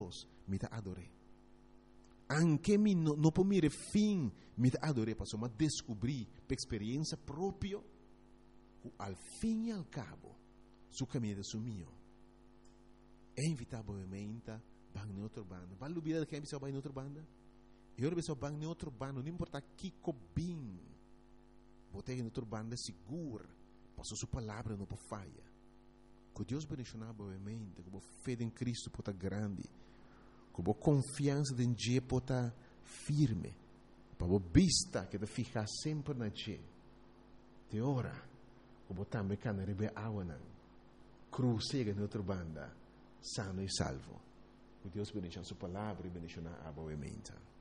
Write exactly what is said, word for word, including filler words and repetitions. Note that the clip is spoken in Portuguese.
ojos, me te adoré. Anche mi no, no può mire fin, me te adoré, passo, ma descobri per esperienza proprio, al fin e al cabo, su cammino su mio. E invitavo ovviamente, bang in outra banda. Vai lubida che bisogna bang in outra banda? E ora bisogna bang in outra banda, non importa chi cobin. Botei in outra banda sicuro, passo su palavra non può falha. Que Deus bendicionava obviamente, que a fé em Cristo pode estar grande, que a confiança em Deus pode estar firme, para a vista que te ficar sempre na Deus. De ora, que a também can rebe awanan, cruzega na outra banda, sano e salvo. Que Deus bendicionar sua palavra e bendicionar obviamente.